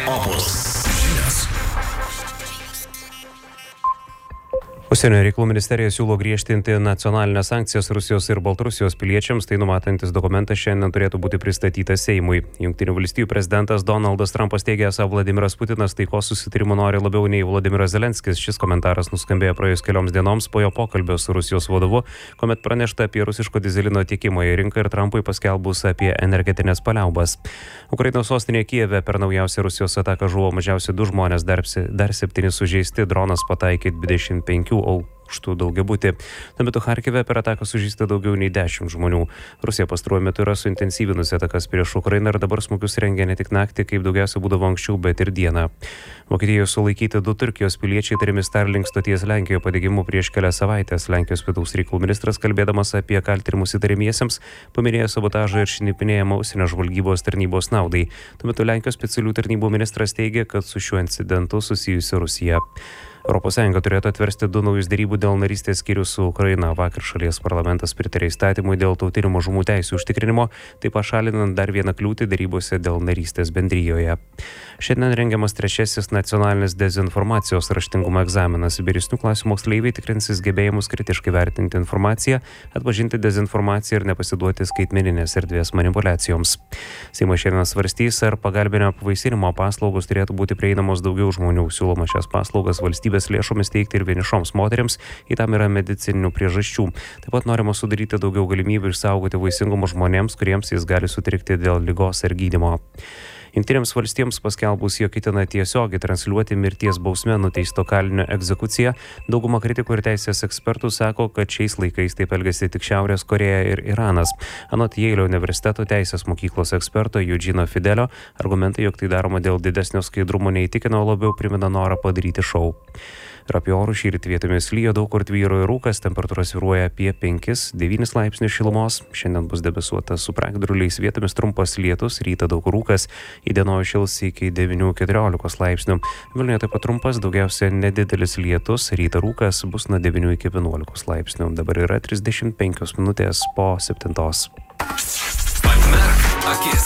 Opus žinios. Užsienio reikalų ministerija siūlo griežtinti nacionalinės sankcijas Rusijos ir Baltarusijos piliečiams, tai numatantis dokumentas šiandien turėtų būti pristatytas Seimui. Jungtinių valstijų prezidentas Donaldas Trumpas teigia, esą Vladimiras Putinas taikos susitarimo nori labiau nei Vladimiras Zelenskis. Šis komentaras nuskambėjo praėjus kelioms dienoms po jo pokalbio su Rusijos vadovu, kuomet pranešta apie rusiško dizelino tiekimo į rinką ir Trumpui paskelbus apie energetinės paliaubas. Ukrainos sostinėje Kijeve per naujausią Rusijos ataką žuvo mažiausiai 2 žmonės, dar 7 sužeisti, dronas pataikė 25 aukštų daugiabutį. Tuo metu Charkive per ataką sužeista daugiau nei 10 žmonių. Rusija pastaruoju metu yra suintensyvinusi atakas prieš Ukrainą ir dabar smūgius rengia ne tik naktį, kaip daugiausia būdavo anksčiau, bet ir dieną. Vokietijoje sulaikyti 2 Turkijos piliečiai įtariami Starlink stoties Lenkijoje padegimu prieš kelias savaitės. Lenkijos vidaus reikalų ministras, kalbėdamas apie kaltinimus įtariamiesiems, paminėjo sabotažą ir šnipinėjimą užsienio žvalgybos tarnybos naudai. Tuo metu Lenkijos specialių tarnybų ministras teigia, kad su šiuo incidentu susijusi Rusija. ES turėtų atversti 2 naujus derybų dėl narystės skyrių su Ukraina. Vakar šalies parlamentas pritarė įstatymui dėl tautinių mažumų teisių užtikrinimo, taip pašalinant dar vieną kliūtį derybose dėl narystės bendrijoje. Šiandien rengiamas 3. nacionalinis dezinformacijos raštingumo egzaminas. Vyresnių klasių moksleiviai tikrinsis gebėjimus kritiškai vertinti informaciją, atpažinti dezinformaciją ir nepasiduoti skaitmeninės erdvės manipuliacijoms. Seimas šiandien svarstys, ar pagalbinio apvaisinimo paslaugos turėtų būti prieinamos daugiau žmonių. Siūloma šias paslaugas valstybės lėšomis teikti ir vienišoms moteriams, į tam yra medicininių priežasčių. Taip pat norima sudaryti daugiau galimybių išsaugoti vaisingumą žmonėms, kuriems jis gali sutrikti dėl ligos ar gydymo. Jungtinėms valstijoms paskelbus, jog ketina tiesiogiai transliuoti mirties bausme nuteisto kalinio egzekuciją, dauguma kritikų ir teisės ekspertų sako, kad šiais laikais taip elgiasi tik Šiaurės Korėja ir Iranas. Anot Jeilio universiteto teisės mokyklos eksperto Eugeno Fidelio, argumentai, jog tai daroma dėl didesnio skaidrumo neįtikino, labiau primena norą padaryti šou. Ir apie orų šįryt vietomis lyja, daug kur tvyroja rūkas, temperatūra svyruoja apie 5-9 laipsnius šilumos. Šiandien bus debesuota su pragiedruliais, vietomis trumpas lietus, rytą daug rūkas, įdienojus šils iki 9-14 laipsnių. Vilniuje taip pat trumpas, daugiausia nedidelis lietus, rytą rūkas bus nuo 9 iki 11 laipsnių. Dabar yra 35 minutės po 7. Pamerk akis.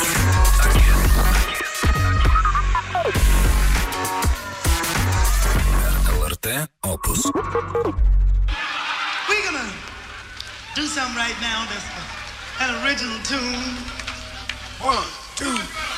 Opus. We're gonna do something right now that's an original tune. 1, 2,